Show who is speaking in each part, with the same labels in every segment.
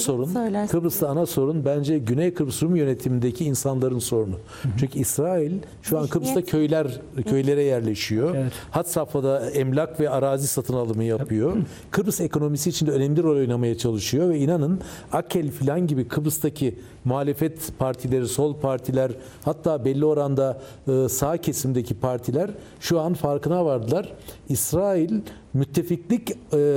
Speaker 1: Kıbrıs'ta ana sorun bence Güney Kıbrıs Rum yönetimindeki insanların sorunu. Çünkü İsrail şu an Kıbrıs'ta köylere yerleşiyor. Evet. Had safhada emlak ve arazi satın alımı yapıyor. Kıbrıs ekonomisi için de önemli rol oynamaya çalışıyor ve inanın AKEL falan gibi Kıbrıs'taki muhalefet partileri, sol partiler, hatta belli oranda sağ kesimdeki partiler şu an farkına vardılar. İsrail müttefiklik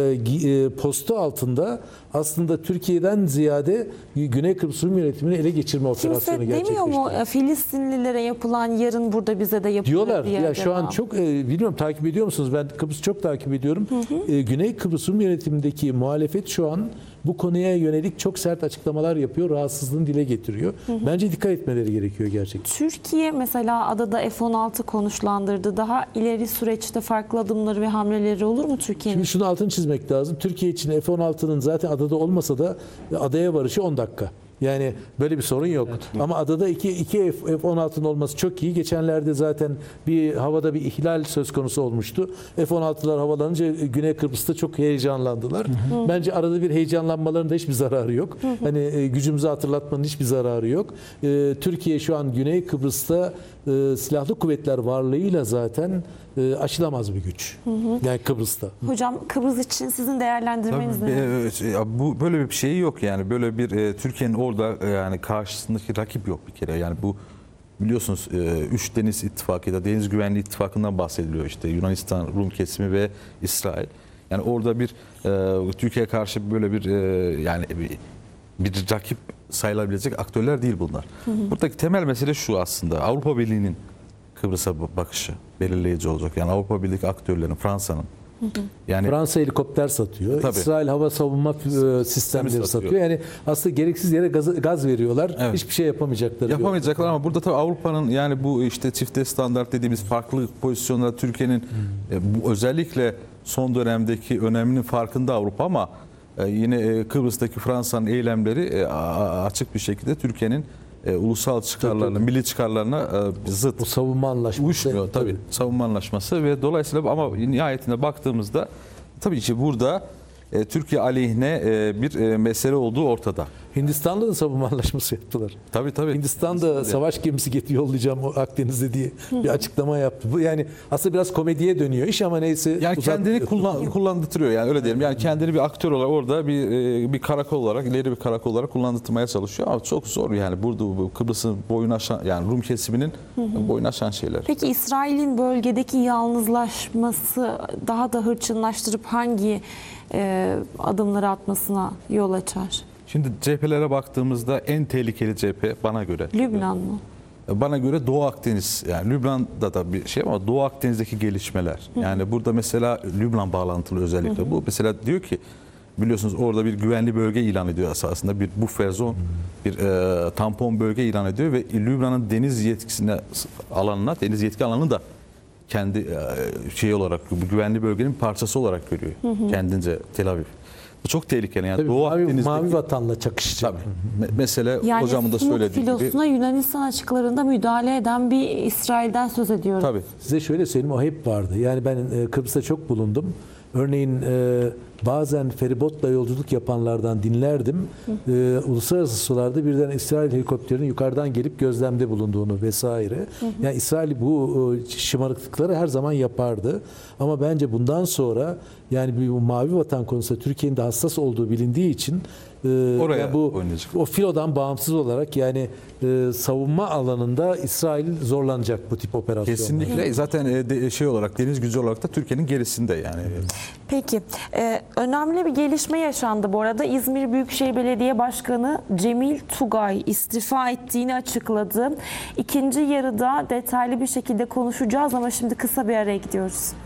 Speaker 1: postu altında aslında Türkiye'den ziyade Güney Kıbrıs Rum yönetimini ele geçirme operasyonu gerçekleştiriyor.
Speaker 2: Demiyor mu Filistinlilere yapılan yarın burada bize de yapılır
Speaker 1: diyorlar.
Speaker 2: diye?
Speaker 1: Ya şu an çok bilmiyorum, takip ediyor musunuz? Ben Kıbrıs'ı çok takip ediyorum. Güney Kıbrıs Rum yönetimindeki muhalefet şu an bu konuya yönelik çok sert açıklamalar yapıyor, rahatsızlığını dile getiriyor. Bence dikkat etmeleri gerekiyor gerçekten.
Speaker 2: Türkiye mesela adada F-16 konuşlandırdı. Daha ileri süreçte farklı adımları ve hamleleri olur mu Türkiye'nin?
Speaker 1: Şimdi şunu altını çizmek lazım. Türkiye için F-16'nın zaten adada olmasa da adaya varışı 10 dakika. Yani böyle bir sorun yok. Evet. Ama adada iki F-16'nın olması çok iyi. Geçenlerde zaten havada bir ihlal söz konusu olmuştu. F-16'lar havalanınca Güney Kıbrıs'ta çok heyecanlandılar. Bence arada bir heyecanlanmalarının da hiçbir zararı yok. Hani gücümüzü hatırlatmanın hiçbir zararı yok. Türkiye şu an Güney Kıbrıs'ta silahlı kuvvetler varlığıyla zaten aşılamaz bir güç. Yani Kıbrıs'ta.
Speaker 2: Hocam Kıbrıs için sizin değerlendirmeniz ne?
Speaker 3: Bu böyle bir şey yok yani, böyle bir Türkiye'nin orada yani karşısındaki rakip yok bir kere. Yani bu biliyorsunuz 3 deniz ittifakı ya da deniz güvenliği ittifakından bahsediliyor, işte Yunanistan, Rum kesimi ve İsrail. Yani orada bir Türkiye'ye karşı böyle bir yani bir rakip sayılabilecek aktörler değil bunlar. Buradaki temel mesele şu aslında: Avrupa Birliği'nin Kıbrıs'a bakışı belirleyici olacak. Yani Avrupa Birliği aktörlerinin, Fransa'nın. Yani
Speaker 1: Fransa helikopter satıyor. Tabii. İsrail hava savunma sistemleri satıyor. Yani aslında gereksiz yere gaz veriyorlar. Evet. Hiçbir şey yapamayacaklar.
Speaker 3: Ama burada tabii Avrupa'nın, yani bu işte çifte standart dediğimiz farklı pozisyonlara Türkiye'nin bu özellikle son dönemdeki öneminin farkında Avrupa, ama yine Kıbrıs'taki Fransa'nın eylemleri açık bir şekilde Türkiye'nin ulusal çıkarlarına, milli çıkarlarına zıt.
Speaker 1: Bu savunma anlaşması.
Speaker 3: Uyuşmuyor tabii. Savunma anlaşması ve dolayısıyla, ama nihayetinde baktığımızda tabii ki burada Türkiye aleyhine bir mesele olduğu ortada.
Speaker 1: Hindistan'la da savunma anlaşması yaptılar.
Speaker 3: Tabii.
Speaker 1: Hindistan'da savaş gemisi yollayacağım Akdeniz'de diye bir açıklama yaptı. Bu yani aslında biraz komediye dönüyor iş, ama neyse.
Speaker 3: Yani kendini kullandırtıyor, yani öyle diyelim. Yani kendini bir aktör olarak orada bir karakol olarak, ileri bir karakol olarak kullandırmaya çalışıyor, ama çok zor yani. Burada bu Kıbrıs'ın boyunu aşan, yani Rum kesiminin boyunu aşan şeyler.
Speaker 2: Peki İsrail'in bölgedeki yalnızlaşması daha da hırçınlaştırıp hangi adımları atmasına yol açar?
Speaker 3: Şimdi cephelere baktığımızda en tehlikeli cephe bana göre
Speaker 2: Lübnan mı?
Speaker 3: Bana göre Doğu Akdeniz. Yani Lübnan'da da bir şey, ama Doğu Akdeniz'deki gelişmeler. Yani burada mesela Lübnan bağlantılı özellikle. Bu mesela diyor ki, biliyorsunuz orada bir güvenli bölge ilan ediyor esasında. Bir buffer zone, bir tampon bölge ilan ediyor ve Lübnan'ın deniz yetkisine alanına, deniz yetki alanını da kendi şey olarak, bu güvenli bölgenin parçası olarak görüyor. Kendince Tel Aviv. Bu çok tehlikeli. Yani
Speaker 1: tabii,
Speaker 3: Doğu Akdeniz'deki
Speaker 1: mavi vatanla çakışacak.
Speaker 3: Mesele yani hocamın da söylediği gibi.
Speaker 2: filosuna Yunanistan açıklarında müdahale eden bir İsrail'den söz ediyoruz.
Speaker 3: Tabii.
Speaker 1: Size şöyle söyleyeyim, o hep vardı. Yani ben Kıbrıs'ta çok bulundum. Örneğin bazen feribotla yolculuk yapanlardan dinlerdim. Uluslararası sularda birden İsrail helikopterinin yukarıdan gelip gözlemde bulunduğunu vesaire. Yani İsrail bu şımarıklıkları her zaman yapardı. Ama bence bundan sonra, yani bu mavi vatan konusunda Türkiye'nin de hassas olduğu bilindiği için
Speaker 3: oraya
Speaker 1: yani bu
Speaker 3: oynayacak.
Speaker 1: O filodan bağımsız olarak, yani savunma alanında İsrail zorlanacak bu tip operasyonlar.
Speaker 3: Kesinlikle. Zaten şey olarak, deniz gücü olarak da Türkiye'nin gerisinde yani.
Speaker 2: Peki. Önemli bir gelişme yaşandı bu arada. İzmir Büyükşehir Belediye Başkanı Cemil Tugay istifa ettiğini açıkladı. İkinci yarıda detaylı bir şekilde konuşacağız, ama şimdi kısa bir araya gidiyoruz.